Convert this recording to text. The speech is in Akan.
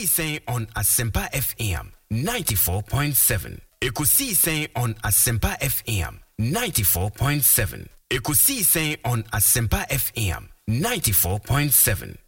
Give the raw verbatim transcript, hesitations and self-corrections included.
saying on Asempa F M ninety-four point seven. Ekusi saying on Asempa F M ninety-four point seven. Ekusi saying on Asempa F M ninety-four point seven.